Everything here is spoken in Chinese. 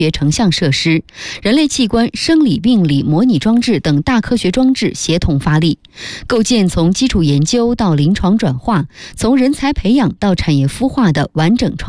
成像设施、人类器官生理病理模拟装置等大科学装置协同发力，构建从基础研究到临床转化、从人才培养到产业孵化的完整创